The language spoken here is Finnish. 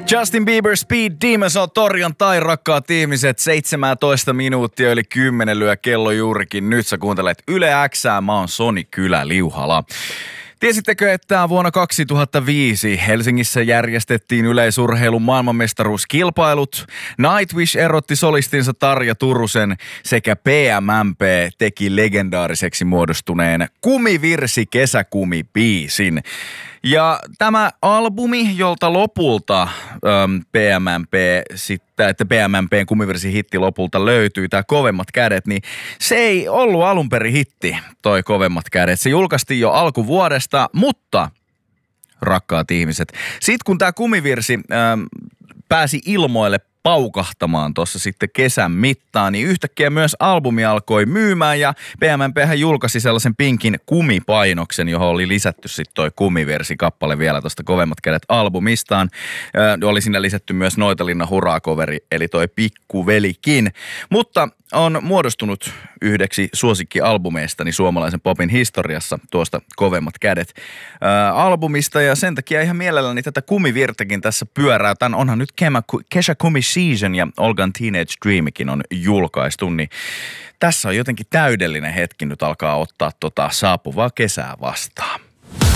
Justin Bieber, Speed Demons on torjantai, rakkaat ihmiset. 17 minuuttia yli 10 lyö kello juurikin. Nyt sä kuuntelet Yle X:ää, mä oon Soni Kylä-Liuhala. Tiesittekö, että vuonna 2005 Helsingissä järjestettiin yleisurheilun maailmanmestaruuskilpailut? Nightwish erotti solistinsa Tarja Turusen sekä PMMP teki legendaariseksi muodostuneen Kumivirsi kesäkumi-biisin. Ja tämä albumi, jolta lopulta PMMPn Kumivirsi hitti lopulta löytyy, tämä Kovemmat kädet, niin se ei ollut alun perin hitti, toi Kovemmat kädet. Se julkaistiin jo alkuvuodesta, mutta rakkaat ihmiset, sit kun tämä Kumivirsi pääsi ilmoille paukahtamaan tuossa sitten kesän mittaan, niin yhtäkkiä myös albumi alkoi myymään ja PMMPhän julkaisi sellaisen pinkin kumipainoksen, johon oli lisätty sitten toi Kumivirsi-kappale vielä tuosta Kovemmat kädet -albumistaan. Oli siinä lisätty myös Noitalinnan hurraa-coveri, eli toi Pikkuvelikin. Mutta on muodostunut yhdeksi suosikkialbumeistani suomalaisen popin historiassa tuosta Kovemmat kädet -albumista, ja sen takia ihan mielelläni tätä Kumivirtäkin tässä pyörää. Tän onhan nyt Kesäkumi Season ja Olgan Teenage Dreamikin on julkaistu, niin tässä on jotenkin täydellinen hetki nyt alkaa ottaa saapuvaa kesää vastaan.